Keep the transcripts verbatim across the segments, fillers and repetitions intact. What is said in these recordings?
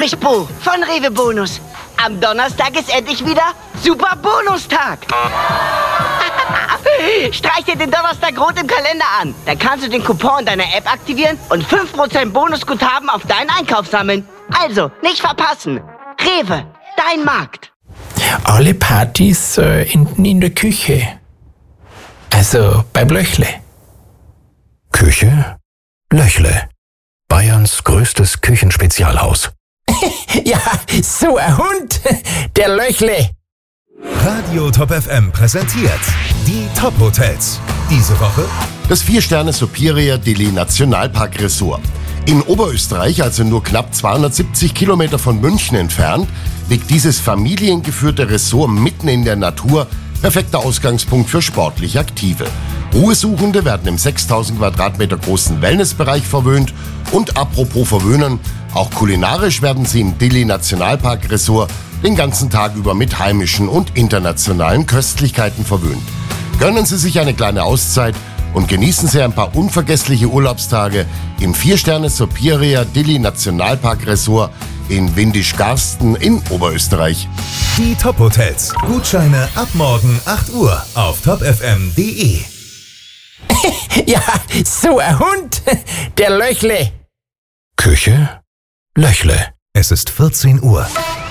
Sprich Bo von Rewe Bonus. Am Donnerstag ist endlich wieder Super Bonustag. Streich dir den Donnerstag rot im Kalender an. Dann kannst du den Coupon in deiner App aktivieren und fünf Prozent Bonusguthaben auf deinen Einkauf sammeln. Also, nicht verpassen. Rewe, dein Markt. Alle Partys äh, enden in der Küche. Also beim Löchle. Küche? Löchle. Bayerns größtes Küchenspezialhaus. Ja, so ein Hund. Der Löchle. Radio Top F M präsentiert die Top Hotels. Diese Woche das vier Sterne Superior Dili Nationalpark Resort. In Oberösterreich, also nur knapp zweihundertsiebzig Kilometer von München entfernt, liegt dieses familiengeführte Ressort mitten in der Natur. Perfekter Ausgangspunkt für sportlich Aktive. Ruhesuchende werden im sechstausend Quadratmeter großen Wellnessbereich verwöhnt. Und apropos verwöhnen, auch kulinarisch werden Sie im Dili Nationalpark Resort den ganzen Tag über mit heimischen und internationalen Köstlichkeiten verwöhnt. Gönnen Sie sich eine kleine Auszeit und genießen Sie ein paar unvergessliche Urlaubstage im vier Sterne Superior Dili Nationalpark Resort in Windisch-Garsten in Oberösterreich. Die Top Hotels. Gutscheine ab morgen acht Uhr auf top f m punkt d e. Ja, so ein Hund. Der Löchle. Küche? Löchle. Es ist vierzehn Uhr.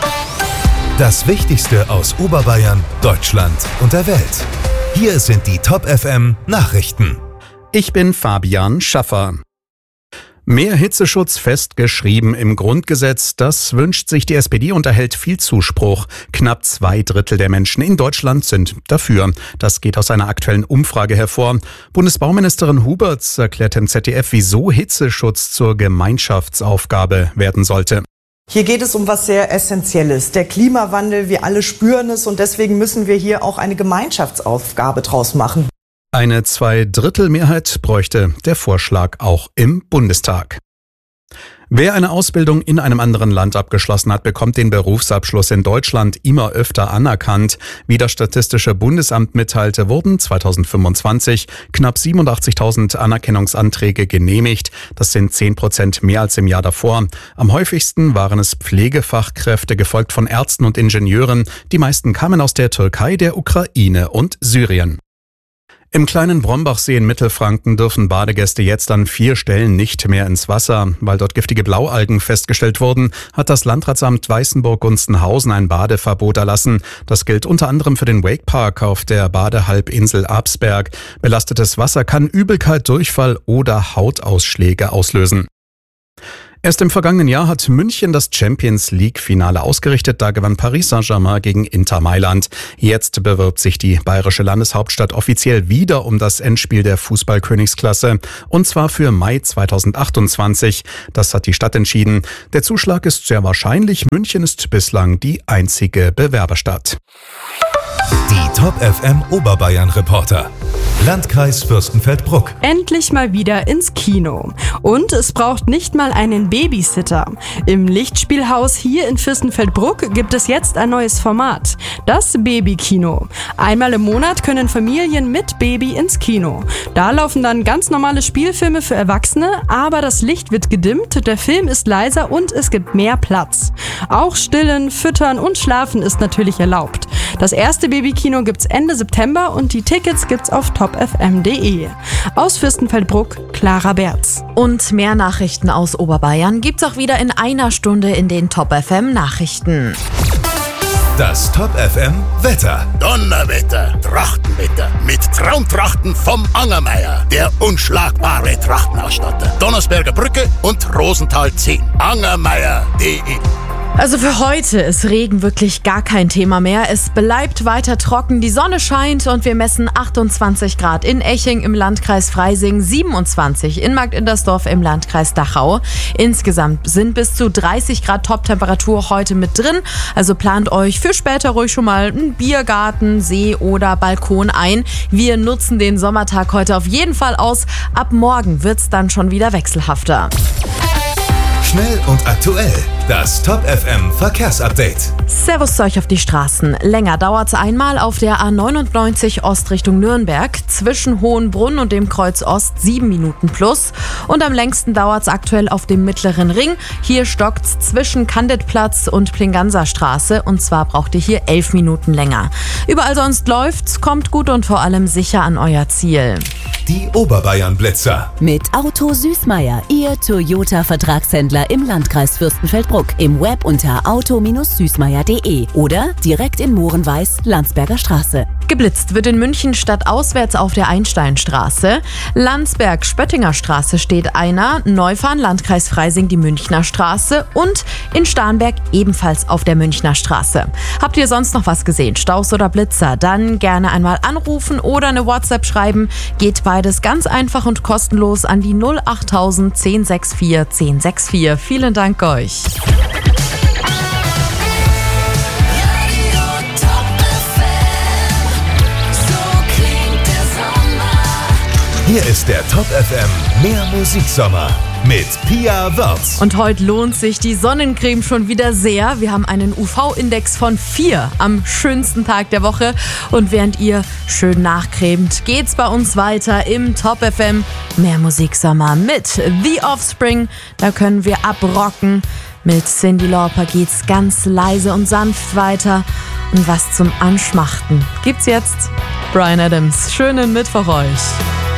Das Wichtigste aus Oberbayern, Deutschland und der Welt. Hier sind die Top F M Nachrichten. Ich bin Fabian Schaffer. Mehr Hitzeschutz festgeschrieben im Grundgesetz, das wünscht sich die S P D und erhält viel Zuspruch. Knapp zwei Drittel der Menschen in Deutschland sind dafür. Das geht aus einer aktuellen Umfrage hervor. Bundesbauministerin Huberts erklärt im Z D F, wieso Hitzeschutz zur Gemeinschaftsaufgabe werden sollte. Hier geht es um was sehr Essentielles. Der Klimawandel, wir alle spüren es und deswegen müssen wir hier auch eine Gemeinschaftsaufgabe draus machen. Eine Zweidrittelmehrheit bräuchte der Vorschlag auch im Bundestag. Wer eine Ausbildung in einem anderen Land abgeschlossen hat, bekommt den Berufsabschluss in Deutschland immer öfter anerkannt. Wie das Statistische Bundesamt mitteilte, wurden zweitausendfünfundzwanzig knapp siebenundachtzigtausend Anerkennungsanträge genehmigt. Das sind zehn Prozent mehr als im Jahr davor. Am häufigsten waren es Pflegefachkräfte, gefolgt von Ärzten und Ingenieuren. Die meisten kamen aus der Türkei, der Ukraine und Syrien. Im kleinen Brombachsee in Mittelfranken dürfen Badegäste jetzt an vier Stellen nicht mehr ins Wasser. Weil dort giftige Blaualgen festgestellt wurden, hat das Landratsamt Weißenburg-Gunzenhausen ein Badeverbot erlassen. Das gilt unter anderem für den Wakepark auf der Badehalbinsel Absberg. Belastetes Wasser kann Übelkeit, Durchfall oder Hautausschläge auslösen. Erst im vergangenen Jahr hat München das Champions-League-Finale ausgerichtet. Da gewann Paris Saint-Germain gegen Inter Mailand. Jetzt bewirbt sich die bayerische Landeshauptstadt offiziell wieder um das Endspiel der Fußball-Königsklasse. Und zwar für Mai zweitausendachtundzwanzig. Das hat die Stadt entschieden. Der Zuschlag ist sehr wahrscheinlich. München ist bislang die einzige Bewerberstadt. Die Top F M Oberbayern Reporter. Landkreis Fürstenfeldbruck. Endlich mal wieder ins Kino. Und es braucht nicht mal einen Babysitter. Im Lichtspielhaus hier in Fürstenfeldbruck gibt es jetzt ein neues Format. Das Babykino. Einmal im Monat können Familien mit Baby ins Kino. Da laufen dann ganz normale Spielfilme für Erwachsene, aber das Licht wird gedimmt, der Film ist leiser und es gibt mehr Platz. Auch Stillen, Füttern und Schlafen ist natürlich erlaubt. Das erste Babykino gibt's Ende September und die Tickets gibt's auf top f m punkt d e. Aus Fürstenfeldbruck, Clara Berz. Und mehr Nachrichten aus Oberbayern gibt's auch wieder in einer Stunde in den Top F M Nachrichten. Das Top F M Wetter. Donnerwetter, Trachtenwetter mit Traumtrachten vom Angermeier, der unschlagbare Trachtenausstatter. Donnersberger Brücke und Rosenthal zehn. Angermeier punkt d e. Also für heute ist Regen wirklich gar kein Thema mehr. Es bleibt weiter trocken, die Sonne scheint und wir messen achtundzwanzig Grad in Eching im Landkreis Freising, siebenundzwanzig in Marktindersdorf im Landkreis Dachau. Insgesamt sind bis zu dreißig Grad Top-Temperatur heute mit drin. Also plant euch für später ruhig schon mal einen Biergarten, See oder Balkon ein. Wir nutzen den Sommertag heute auf jeden Fall aus. Ab morgen wird's dann schon wieder wechselhafter. Schnell und aktuell. Das Top F M Verkehrsupdate. Servus zu euch auf die Straßen. Länger dauert's einmal auf der A neunundneunzig Ost Richtung Nürnberg. Zwischen Hohenbrunn und dem Kreuz Ost sieben Minuten plus. Und am längsten dauert's aktuell auf dem Mittleren Ring. Hier stockt's zwischen Candidplatz und Plinganser-Straße. Und zwar braucht ihr hier elf Minuten länger. Überall sonst läuft's, kommt gut und vor allem sicher an euer Ziel. Die Oberbayern-Blitzer. Mit Auto Süßmeier, Ihr Toyota-Vertragshändler im Landkreis Fürstenfeldbruck. Im Web unter auto süßmeier punkt de oder direkt in Mohrenweiß, Landsberger Straße. Geblitzt wird in München stadtauswärts auf der Einsteinstraße. Landsberg-Spöttinger Straße steht einer. Neufahren, Landkreis Freising, die Münchner Straße. Und in Starnberg ebenfalls auf der Münchner Straße. Habt ihr sonst noch was gesehen? Staus oder Blitzer? Dann gerne einmal anrufen oder eine WhatsApp schreiben. Geht beides ganz einfach und kostenlos an die null achttausend zehn sechs vier zehn sechs vier. Vielen Dank euch. Hier ist der Top F M Mehr Musiksommer mit Pia Wörz. Und heute lohnt sich die Sonnencreme schon wieder sehr. Wir haben einen U V-Index von vier am schönsten Tag der Woche. Und während ihr schön nachcremt, geht's bei uns weiter im Top F M Mehr Musiksommer mit The Offspring. Da können wir abrocken. Mit Cyndi Lauper geht's ganz leise und sanft weiter. Und was zum Anschmachten gibt's jetzt. Bryan Adams, schönen Mittwoch euch.